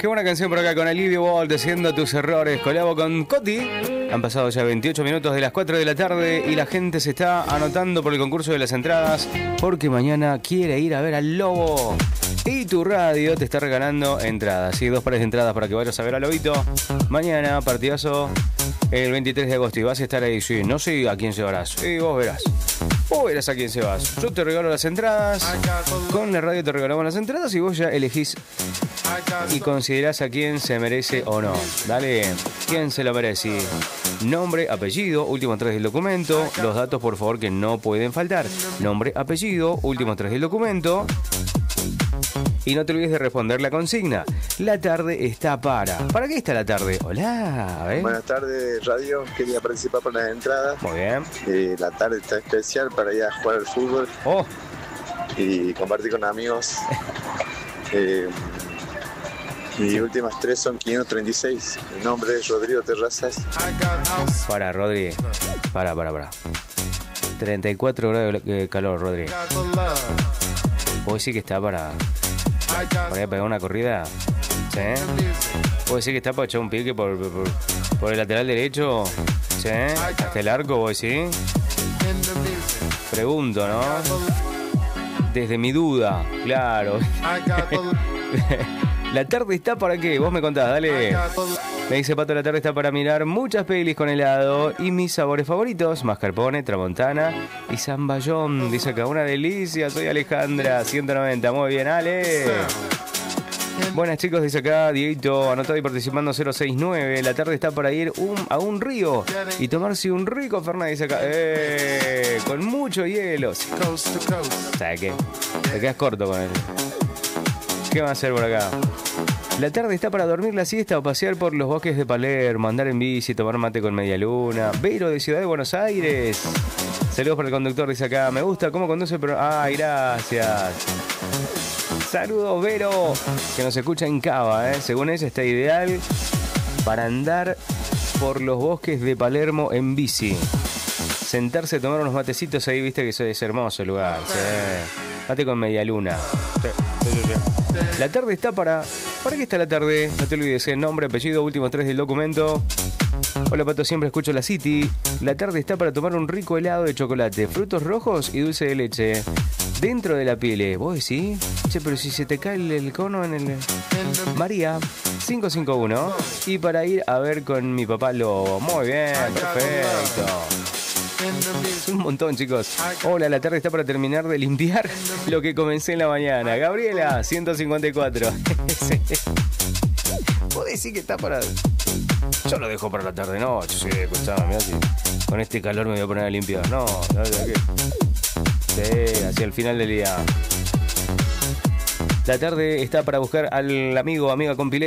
Qué buena canción por acá con Alivio Bolt, Haciendo tus errores. Colabo con Coti. Han pasado ya 28 minutos de las 4 de la tarde y la gente se está anotando por el concurso de las entradas porque mañana quiere ir a ver al Lobo. Y tu radio te está regalando entradas. Sí, 2 pares de entradas para que vayas a ver al Lobito. Mañana, partidazo, el 23 de agosto. Y vas a estar ahí. Sí, no sé a quién llevarás. Sí, vos verás. Vos verás a quién se vas. Yo te regalo las entradas. Con la radio te regalamos las entradas y vos ya elegís y considerás a quién se merece o no. Dale, ¿quién se lo merece? Nombre, apellido, últimos 3 del documento. Los datos, por favor, que no pueden faltar. Nombre, apellido, últimos 3 del documento. Y no te olvides de responder la consigna. La tarde está para. ¿Para qué está la tarde? Hola, a ver. Buenas tardes, radio. Quería participar por las entradas. Muy bien. La tarde está especial para ir a jugar al fútbol. Oh. Y compartir con amigos. Mis últimas 3 son 536. Mi nombre es Rodrigo Terrazas. Para, Rodri. Para. 34 grados de calor, Rodri. ¿Vos decís que está para ir a pegar una corrida? ¿Sí? ¿Vos decís que está para echar un pique por el lateral derecho? ¿Sí? ¿Hasta el arco, vos decís? Pregunto, ¿no? Desde mi duda, claro. ¿La tarde está para qué? Vos me contás, dale. Me dice Pato, la tarde está para mirar muchas pelis con helado y mis sabores favoritos, mascarpone, tramontana y zamballón. Dice acá, una delicia, soy Alejandra, 190, muy bien, Ale. Buenas chicos, dice acá Dieguito, anotado y participando 069. La tarde está para ir a un río y tomarse un rico Fernet, dice acá. Con mucho hielo. ¿Sabes qué? Te quedas corto con él. ¿Qué va a hacer por acá? La tarde está para dormir la siesta o pasear por los bosques de Palermo, andar en bici, tomar mate con media luna. Vero de Ciudad de Buenos Aires. Saludos para el conductor, dice acá. Me gusta cómo conduce, pero... ¡Ay, gracias! Saludos, Vero, que nos escucha en Cava, ¿eh? Según ella está ideal para andar por los bosques de Palermo en bici. Sentarse a tomar unos matecitos ahí, viste que eso es hermoso el lugar. ¿Sí? Mate con media luna. Sí. La tarde está para... ¿Para qué está la tarde? No te olvides, nombre, apellido, últimos 3 del documento. Hola Pato, siempre escucho la City. La tarde está para tomar un rico helado de chocolate, frutos rojos y dulce de leche. Dentro de la piel, ¿vos decís? Che, pero si se te cae el cono en el... María, 551. Y para ir a ver con mi papá Lobo. Muy bien, perfecto. Un montón, chicos. Hola, la tarde está para terminar de limpiar lo que comencé en la mañana. Gabriela, 154. Sí. ¿Vos decís que está para...? Yo lo dejo para la tarde, no. Sí, escuchame, mirá, si con este calor me voy a poner a limpiar. No, ¿qué? Sí, hacia el final del día. La tarde está para buscar al amiga con pileta.